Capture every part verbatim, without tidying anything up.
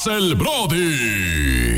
El Brody.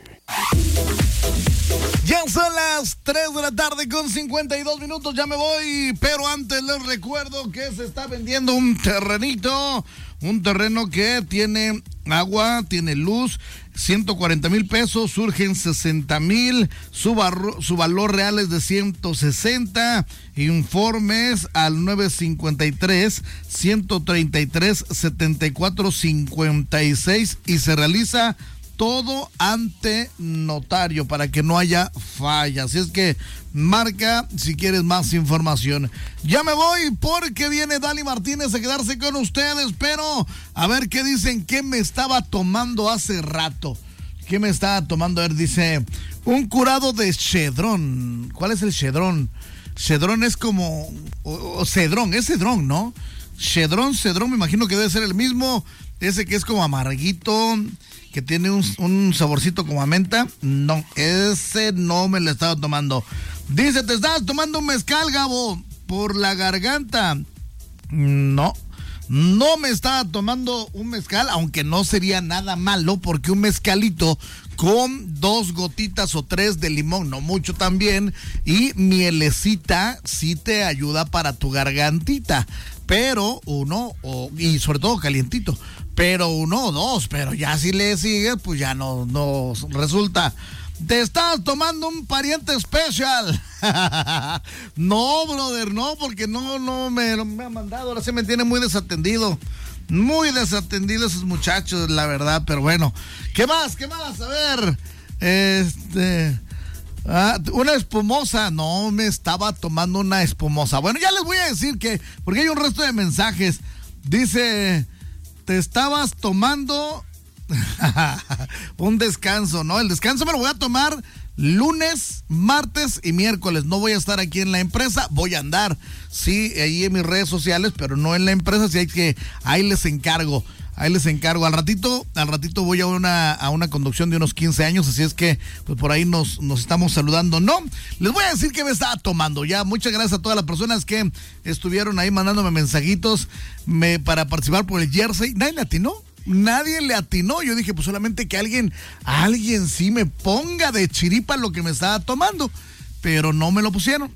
Ya son las tres de la tarde con cincuenta y dos minutos, ya me voy, pero antes les recuerdo que se está vendiendo un terrenito, un terreno que tiene agua, tiene luz, ciento cuarenta mil pesos, surgen sesenta mil, su, barro, su valor real es de ciento sesenta, informes al nueve cincuenta y tres, ciento treinta y tres, setenta y cuatro cincuenta y seis y se realiza todo ante notario para que no haya fallas. Así es que marca si quieres más información. Ya me voy porque viene Dani Martínez a quedarse con ustedes, pero a ver qué dicen, qué me estaba tomando hace rato. ¿Qué me estaba tomando? A ver, dice, un curado de cedrón. ¿Cuál es el cedrón? Cedrón es como, o, o cedrón, es cedrón, ¿no? Cedrón, cedrón, me imagino que debe ser el mismo, ese que es como amarguito, que tiene un, un saborcito como a menta. No, ese no me lo estaba tomando. Dice, ¿te estabas tomando un mezcal, Gabo, por la garganta? No, no me estaba tomando un mezcal, aunque no sería nada malo, porque un mezcalito con dos gotitas o tres de limón, no mucho también, y mielecita sí te ayuda para tu gargantita, pero uno, o, y sobre todo calientito, pero uno o dos, pero ya si le sigues, pues ya no, no resulta. Te estás tomando un pariente especial. No, brother, no, porque no, no me, no me ha mandado, ahora se me tiene muy desatendido. Muy desatendido esos muchachos, la verdad, pero bueno. ¿Qué más? ¿Qué más? A ver, este... Ah, una espumosa, no me estaba tomando una espumosa. Bueno, ya les voy a decir que, porque hay un resto de mensajes. Dice, te estabas tomando un descanso, ¿no? El descanso me lo voy a tomar lunes, martes y miércoles. No voy a estar aquí en la empresa, voy a andar, sí, ahí en mis redes sociales, pero no en la empresa, sí hay que, ahí les encargo. Ahí les encargo. Al ratito, al ratito voy a una, a una conducción de unos quince años, así es que pues por ahí nos, nos estamos saludando. No, les voy a decir que me estaba tomando. Ya, muchas gracias a todas las personas que estuvieron ahí mandándome mensajitos me, para participar por el jersey. Nadie le atinó. Nadie le atinó. Yo dije, pues solamente que alguien, alguien sí me ponga de chiripa lo que me estaba tomando. Pero no me lo pusieron.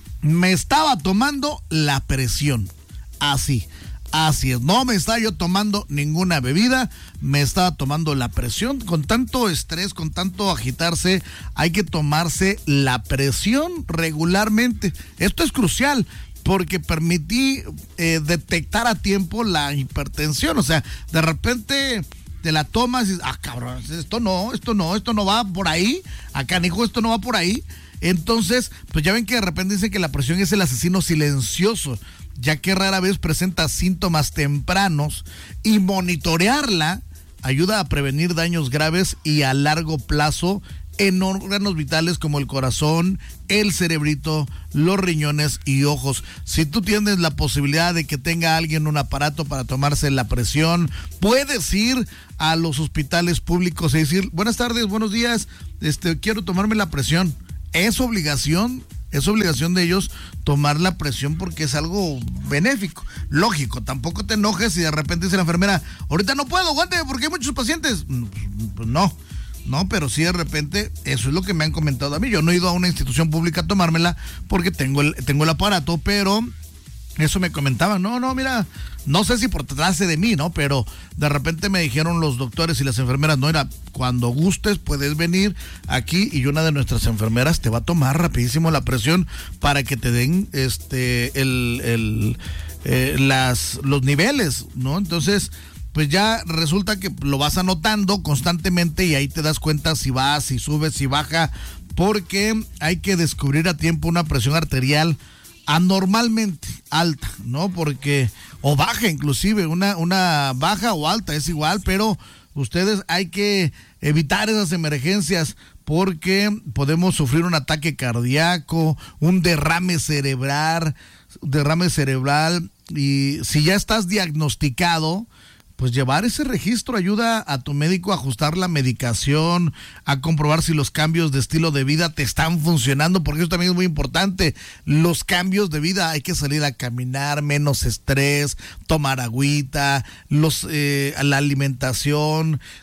Me estaba tomando la presión. Así. Así es, no me estaba yo tomando ninguna bebida, me estaba tomando la presión. Con tanto estrés, con tanto agitarse, hay que tomarse la presión regularmente. Esto es crucial porque permití eh, detectar a tiempo la hipertensión. O sea, de repente te la tomas y dices, ah, cabrón, esto no, esto no, esto no va por ahí, acá, hijo, esto no va por ahí. Entonces, pues ya ven que de repente dicen que la presión es el asesino silencioso, ya que rara vez presenta síntomas tempranos, y monitorearla ayuda a prevenir daños graves y a largo plazo en órganos vitales como el corazón, el cerebrito, los riñones y ojos. Si tú tienes la posibilidad de que tenga alguien un aparato para tomarse la presión, puedes ir a los hospitales públicos y decir, buenas tardes, buenos días, este, quiero tomarme la presión. Es obligación, es obligación de ellos tomar la presión porque es algo benéfico. Lógico, tampoco te enojes si de repente dice la enfermera, ahorita no puedo, aguante, porque hay muchos pacientes. Pues no, no, pero sí de repente, eso es lo que me han comentado a mí. Yo no he ido a una institución pública a tomármela porque tengo el, tengo el aparato, pero eso me comentaban, no, no, mira, no sé si por tratarse de mí, ¿no? Pero de repente me dijeron los doctores y las enfermeras, no, era, cuando gustes puedes venir aquí y una de nuestras enfermeras te va a tomar rapidísimo la presión para que te den este el, el eh, las los niveles, ¿no? Entonces, pues ya resulta que lo vas anotando constantemente y ahí te das cuenta si va, si sube, si baja, porque hay que descubrir a tiempo una presión arterial anormalmente alta, ¿no? Porque, o baja inclusive, una, una baja o alta es igual, pero ustedes hay que evitar esas emergencias porque podemos sufrir un ataque cardíaco, un derrame cerebral, derrame cerebral, y si ya estás diagnosticado, pues llevar ese registro ayuda a tu médico a ajustar la medicación, a comprobar si los cambios de estilo de vida te están funcionando, porque eso también es muy importante. Los cambios de vida, hay que salir a caminar, menos estrés, tomar agüita, los, eh, la alimentación,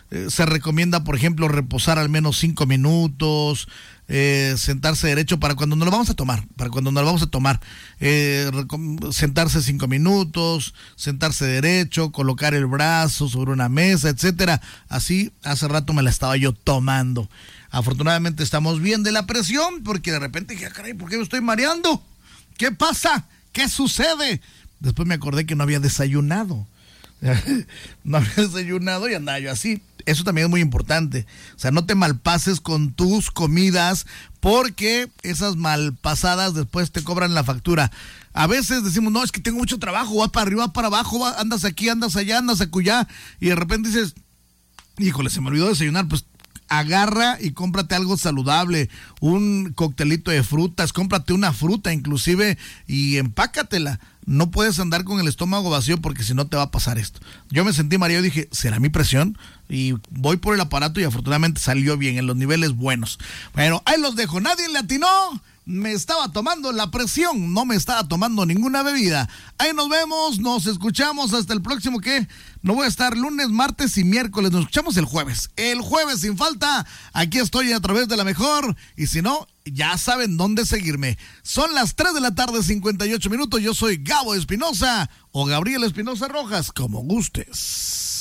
eh, se recomienda, por ejemplo, reposar al menos cinco minutos, eh, sentarse derecho para cuando nos lo vamos a tomar, para cuando nos lo vamos a tomar, eh, sentarse cinco minutos, sentarse derecho, colocar el brazo sobre una mesa, etcétera. Así hace rato me la estaba yo tomando. Afortunadamente estamos bien de la presión, porque de repente dije, caray, ¿por qué me estoy mareando? ¿Qué pasa? ¿Qué sucede? Después me acordé que no había desayunado. No había desayunado y andaba yo así. Eso también es muy importante. O sea, no te malpases con tus comidas, porque esas malpasadas después te cobran la factura. A veces decimos, no, es que tengo mucho trabajo, va para arriba, va para abajo, va, andas aquí, andas allá, andas acullá, y de repente dices, híjole, se me olvidó desayunar. Pues agarra y cómprate algo saludable, un coctelito de frutas, cómprate una fruta inclusive y empácatela. No puedes andar con el estómago vacío, porque si no te va a pasar esto. Yo me sentí mareado y dije, ¿será mi presión? Y voy por el aparato y afortunadamente salió bien, en los niveles buenos. Bueno, ahí los dejo. Nadie le atinó. Me estaba tomando la presión, no me estaba tomando ninguna bebida. Ahí nos vemos, nos escuchamos hasta el próximo, ¿qué? No voy a estar lunes, martes y miércoles, nos escuchamos el jueves. El jueves sin falta, aquí estoy a través de La Mejor, y si no, ya saben dónde seguirme. Son las tres de la tarde, cincuenta y ocho minutos, yo soy Gabo Espinosa, o Gabriel Espinosa Rojas, como gustes.